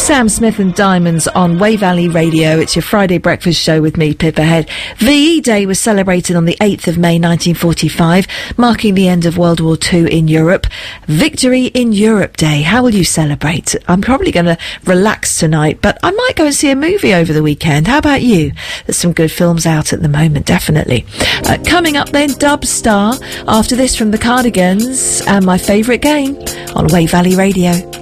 Sam Smith and Diamonds on Way Valley Radio. It's your Friday breakfast show with me, Pippa Head. VE Day was celebrated on the 8th of May 1945, marking the end of World War II in Europe. Victory in Europe Day. How will you celebrate? I'm probably going to relax tonight, but I might go and see a movie over the weekend. How about you? There's some good films out at the moment, definitely. Coming up then, Dub Star. After this, from the Cardigans and My Favourite Game on Way Valley Radio.